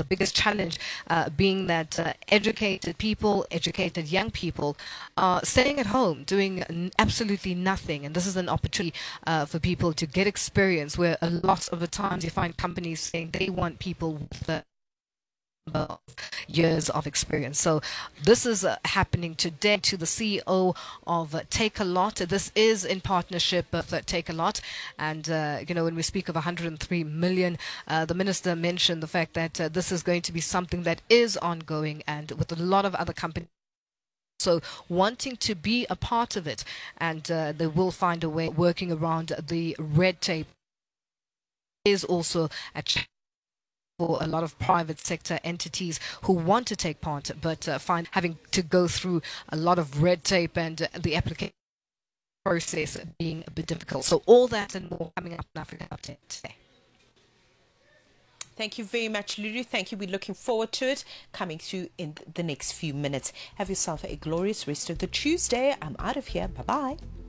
biggest challenge being that educated people, educated young people, are staying at home doing absolutely nothing. And this is an opportunity for people to get experience, where a lot of the times you find companies saying they want people with the of years of experience. So this is happening today to the CEO of Takealot. This is in partnership with Takealot. And, when we speak of 103 million, the minister mentioned the fact that this is going to be something that is ongoing, and with a lot of other companies so wanting to be a part of it, and they will find a way working around the red tape is also a challenge for a lot of private sector entities who want to take part, but find having to go through a lot of red tape and the application process being a bit difficult. So all that and more coming up in Africa Update today. Thank you very much, Lulu. Thank you. We're looking forward to it coming through in the next few minutes. Have yourself a glorious rest of the Tuesday. I'm out of here. Bye-bye.